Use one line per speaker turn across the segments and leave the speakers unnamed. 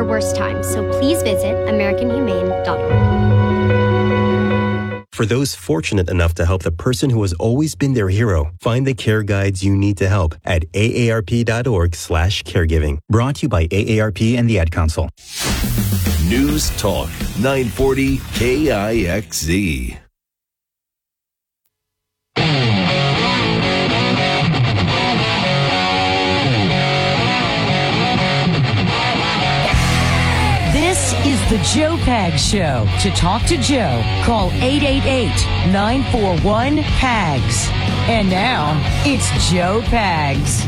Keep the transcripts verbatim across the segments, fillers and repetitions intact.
worst times, so please visit american humane dot org.
For those fortunate enough to help the person who has always been their hero, find the care guides you need to help at A A R P dot org slash caregiving. Brought to you by A A R P and the Ad Council.
News Talk nine forty K I X Z.
This is the Joe Pags Show. To talk to Joe, call eight eight eight, nine four one, P A G S. And now, it's Joe Pags.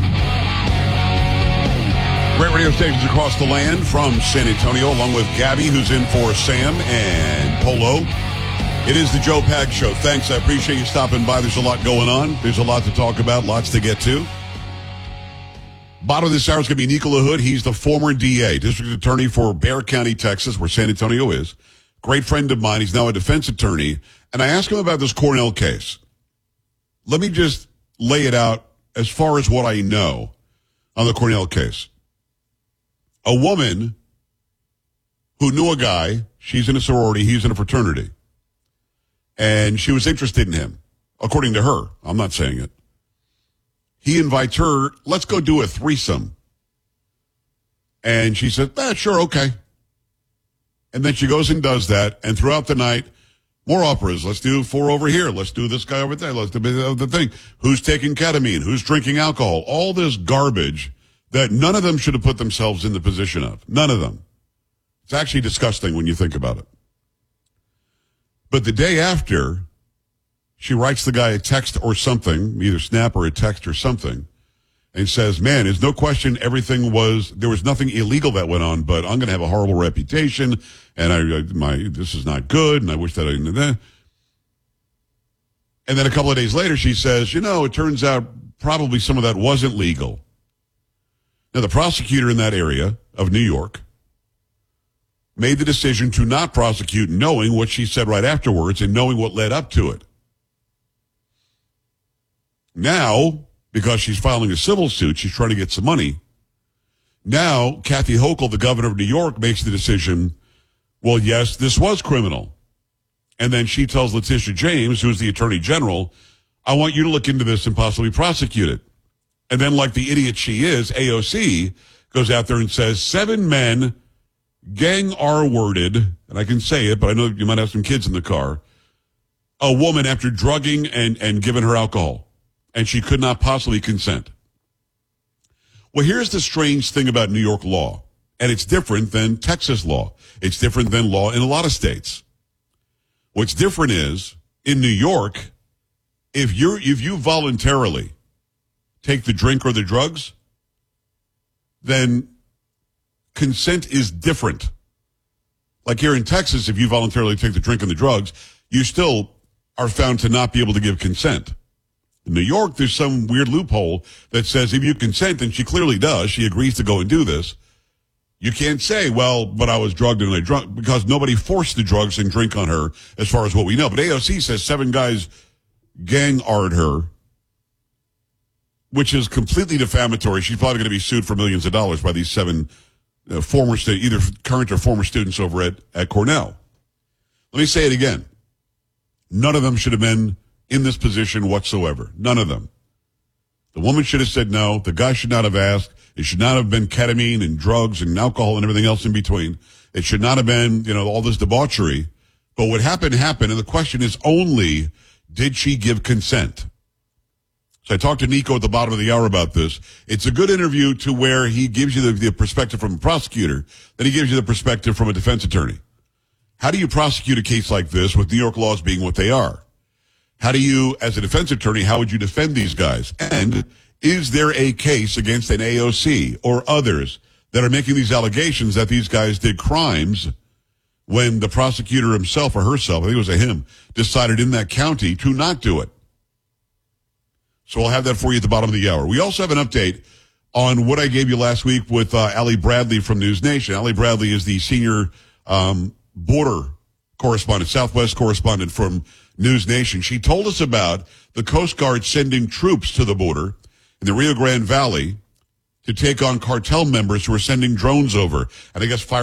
Great radio stations across the land from San Antonio, along with Gabby, who's in for Sam and Polo. It is the Joe Pags Show. Thanks. I appreciate you stopping by. There's a lot going on. There's a lot to talk about, lots to get to. Bottom of this hour is going to be Nikola Hood. He's the former D A, district attorney for Bexar County, Texas, where San Antonio is. Great friend of mine. He's now a defense attorney. And I asked him about this Cornell case. Let me just lay it out as far as what I know on the Cornell case. A woman who knew a guy, she's in a sorority, he's in a fraternity, and she was interested in him, according to her. I'm not saying it. He invites her, let's go do a threesome. And she said, ah, sure, okay. And then she goes and does that, and throughout the night, more operas. Let's do four over here. Let's do this guy over there. Let's do the thing. Who's taking ketamine? Who's drinking alcohol? All this garbage that none of them should have put themselves in the position of. None of them. It's actually disgusting when you think about it. But the day after, she writes the guy a text or something, either Snap or a text or something, and says, man, there's no question everything was, there was nothing illegal that went on, but I'm going to have a horrible reputation, and I, my, this is not good, and I wish that I didn't. And then a couple of days later, she says, you know, it turns out probably some of that wasn't legal. Now, the prosecutor in that area of New York made the decision to not prosecute, knowing what she said right afterwards and knowing what led up to it. Now, because she's filing a civil suit, she's trying to get some money. Now, Kathy Hochul, the governor of New York, makes the decision, well, yes, this was criminal. And then she tells Letitia James, who's the attorney general, I want you to look into this and possibly prosecute it. And then, like the idiot she is, A O C goes out there and says, seven men gang R-worded, and I can say it, but I know you might have some kids in the car, a woman after drugging and, and giving her alcohol, and she could not possibly consent. Well, here's the strange thing about New York law, and it's different than Texas law. It's different than law in a lot of states. What's different is, in New York, if you're if you voluntarily take the drink or the drugs, then consent is different. Like here in Texas, if you voluntarily take the drink and the drugs, you still are found to not be able to give consent. In New York, there's some weird loophole that says if you consent, and she clearly does, she agrees to go and do this, you can't say, well, but I was drugged and I drunk, because nobody forced the drugs and drink on her as far as what we know. But A O C says seven guys gang-ard her, which is completely defamatory. She's probably going to be sued for millions of dollars by these seven uh, former, stu- either current or former students over at, at Cornell. Let me say it again. None of them should have been in this position whatsoever. None of them. The woman should have said no. The guy should not have asked. It should not have been ketamine and drugs and alcohol and everything else in between. It should not have been, you know, all this debauchery. But what happened, happened. And the question is only, did she give consent? So I talked to Nico at the bottom of the hour about this. It's a good interview to where he gives you the, the perspective from a prosecutor, then he gives you the perspective from a defense attorney. How do you prosecute a case like this with New York laws being what they are? How do you, as a defense attorney, how would you defend these guys? And is there a case against an A O C or others that are making these allegations that these guys did crimes when the prosecutor himself or herself, I think it was a him, decided in that county to not do it? So I'll have that for you at the bottom of the hour. We also have an update on what I gave you last week with uh, Allie Bradley from News Nation. Allie Bradley is the senior um, border correspondent, Southwest correspondent from News Nation. She told us about the Coast Guard sending troops to the border in the Rio Grande Valley to take on cartel members who are sending drones over. And I guess fire